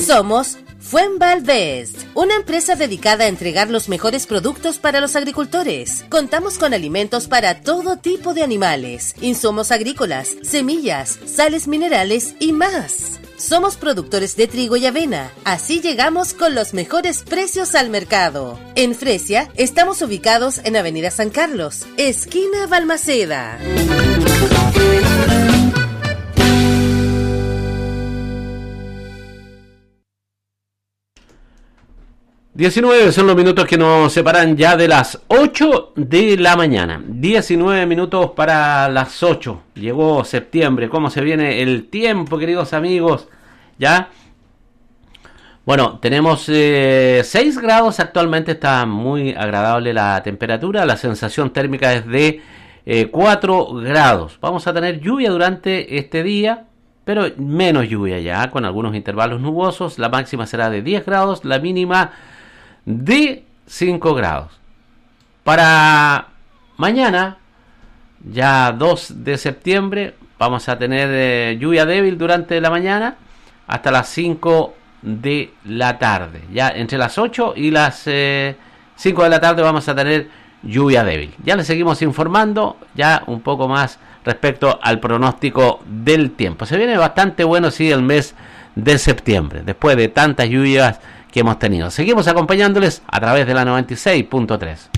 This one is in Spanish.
Somos Fuenvalvest, una empresa dedicada a entregar los mejores productos para los agricultores. Contamos con alimentos para todo tipo de animales, insumos agrícolas, semillas, sales minerales y más. Somos productores de trigo y avena, así llegamos con los mejores precios al mercado. En Fresia estamos ubicados en Avenida San Carlos, esquina Balmaceda. 19 son los minutos que nos separan ya de las 8 de la mañana. 19 minutos para las 8. Llegó septiembre. ¿Cómo se viene el tiempo, queridos amigos? ¿Ya? Bueno, tenemos 6 grados actualmente. Está muy agradable la temperatura. La sensación térmica es de 4 grados. Vamos a tener lluvia durante este día, pero menos lluvia ya, con algunos intervalos nubosos. La máxima será de 10 grados, la mínima de 5 grados. Para mañana, ya 2 de septiembre, vamos a tener lluvia débil durante la mañana hasta las 5 de la tarde. Ya entre las 8 y las 5 de la tarde vamos a tener lluvia débil. Ya les seguimos informando ya un poco más respecto al pronóstico del tiempo. Se viene bastante bueno, sí, el mes de septiembre, después de tantas lluvias que hemos tenido. Seguimos acompañándoles a través de la 96.3.